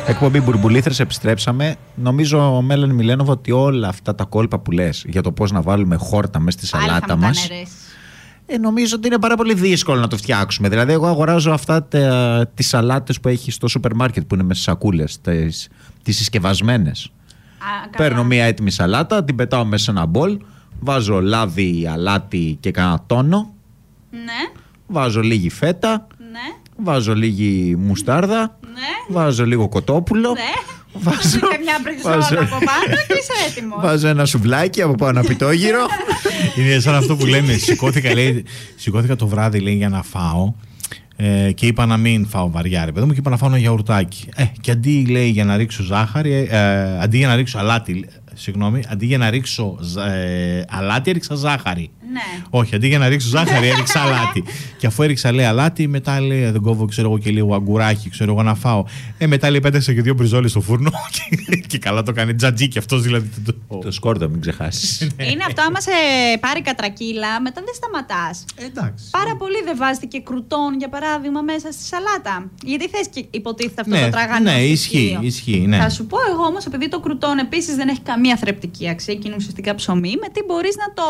Εκπομπή Μπουρμπουλήθρες, επιστρέψαμε. Νομίζω, Μέλανη Μιλένοβα, ότι όλα αυτά τα κόλπα που λες για το πώς να βάλουμε χόρτα μέσα στη σαλάτα μας, νομίζω ότι είναι πάρα πολύ δύσκολο να το φτιάξουμε. Δηλαδή, εγώ αγοράζω αυτά τις σαλάτες που έχει στο σούπερ μάρκετ, που είναι με σακούλες, τις συσκευασμένες. Παίρνω μια έτοιμη σαλάτα, την πετάω μέσα σε ένα μπολ, βάζω λάδι, αλάτι και κανένα τόνο. Ναι. Βάζω λίγη φέτα. Ναι. Βάζω λίγη μουστάρδα. Ναι. Βάζω λίγο κοτόπουλο. Ναι. Βάζω μια μπριζόλα από πάνω και είσαι έτοιμος. Βάζω ένα σουβλάκι από πάνω πιτόγυρο. Είναι σαν αυτό που λένε. Σηκώθηκα το βράδυ, λέει, για να φάω. Και είπα να μην φάω βαριά, ρε παιδί μου, και είπα να φάω ένα γιαουρτάκι. Και αντί, λέει, για να ρίξω ζάχαρη, αντί για να ρίξω αλάτι, αντί για να ρίξω αλάτι, έριξα ζάχαρη. Ναι. Όχι, αντί για να ρίξω ζάχαρη, έριξα αλάτι. Και αφού έριξα, λέει, αλάτι, μετά, λέει, δεν κόβω, ξέρω εγώ, και λίγο αγκουράκι, ξέρω εγώ, να φάω. Μετά, λέει, πέταξα και 2 μπριζόλες στο φούρνο. Και καλά το κάνει τζατζίκι αυτός, δηλαδή. Το σκόρδο, μην ξεχάσεις. Είναι αυτό, άμα σε πάρει κατρακύλα, μετά δεν σταματάς. Εντάξει. Πάρα πολύ δεν βάζετε και κρουτόν, για παράδειγμα, μέσα στη σαλάτα. Γιατί θες και υποτίθεται αυτό το τραγανό. Ναι, ισχύει. Ναι. Θα σου πω εγώ όμως, επειδή το κρουτόν επίσης δεν έχει καμία θρεπτική αξία και είναι ουσιαστικά ψωμί, με τι μπορείς να το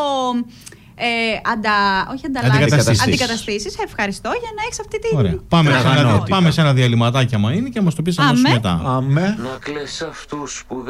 αντικαταστήσεις. Ευχαριστώ, για να έχεις αυτή την. Πάμε σε ένα διαλυματάκι, άμα είναι, και μας το πεις αμέσως μετά. Να κλαις αυτούς που